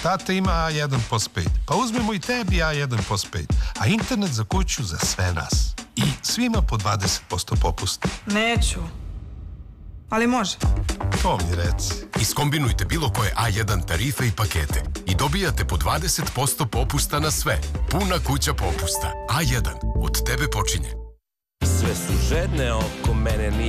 tata ima A1 postpaid. Pa uzmemo i tebi A1 postpaid. A internet za kuću za sve nas. I svima po 20% popusta. Neću. Ali može. To mi reci. Iskombinujte bilo koje A1 tarife i pakete i dobijate po 20% popusta na sve. Puna kuća popusta. A1. Od tebe počinje. Sve su žedne oko mene, nije